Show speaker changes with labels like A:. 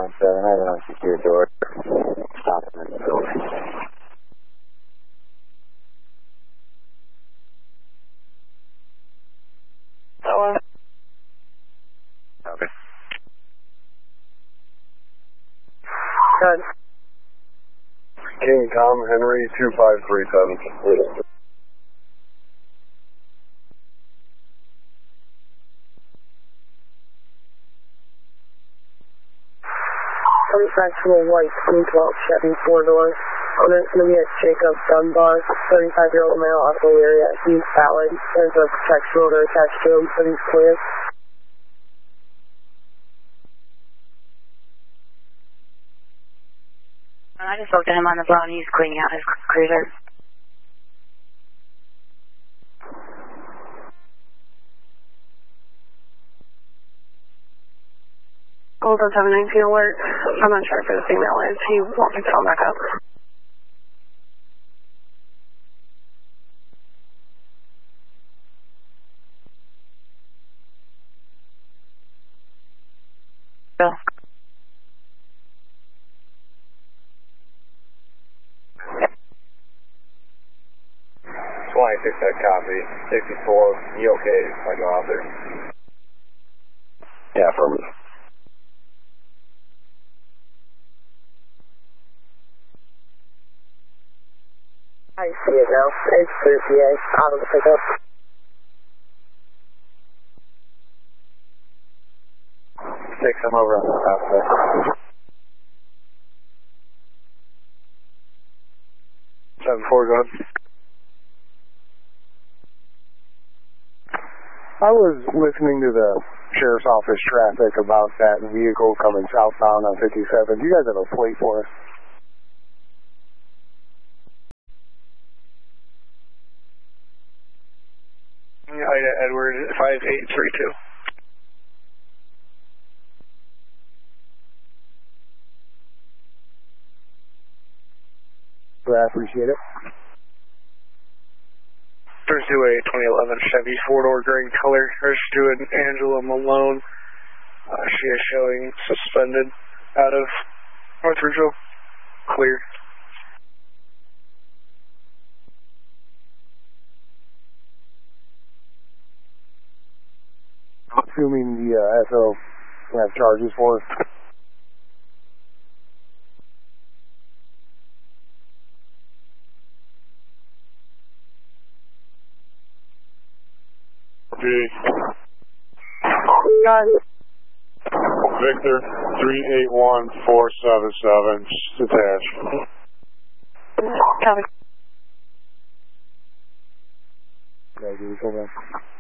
A: 917, I have an unsecured door. Stop in the building.
B: That one.
A: Okay.
B: Good.
C: King Tom Henry 2537.
B: 25 white 2012 Chevy 4-door. Owner's going to be a Jacob Dunbar, 35-year-old male, auto area. He's valid. There's a protection order attached to him, so he's clear.
D: I just spoke to him on the phone. He's cleaning out his cruiser.
B: Gold on 719 alert. I'm not sure if his signal is. He won't pick the phone back up.
D: Bill.
C: That copy. 64. You okay if I go out there?
A: Yeah, affirmative.
B: I see it now. It's 38. Out of the pickup.
A: Six, I'm over on the south side.
C: 7-4, go ahead.
E: I was listening to the Sheriff's Office traffic about that vehicle coming southbound on 57. Do you guys have a plate for us?
C: Ida Edward 5832.
E: I appreciate it.
C: There's to a 2011 Chevy 4-door gray color. There's to an Angela Malone. She is showing suspended out of North Ridgeville. Clear.
E: Assuming the SO have charges for us.
B: Got it.
F: Victor 381477, attached.
B: Copy.
E: Okay, hold on.